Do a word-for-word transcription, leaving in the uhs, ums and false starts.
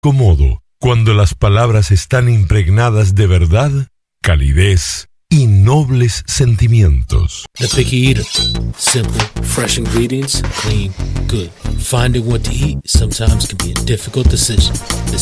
modo, cuando las palabras están impregnadas de verdad, calidez y nobles sentimientos. The Picky Eater. Simple, fresh ingredients, clean, good. Finding what to eat sometimes can be a difficult decision. This